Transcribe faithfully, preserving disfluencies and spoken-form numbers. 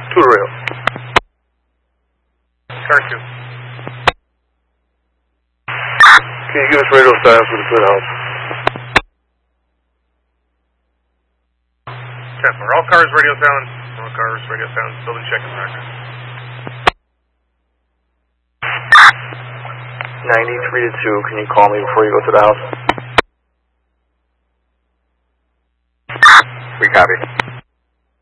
Two to rail. Car two. Can you give us radio status for the Twin House? ten four. All cars radio silence. All cars radio silence. Building check in progress. ninety-three to two. Can you call me before you go to the house? We copy.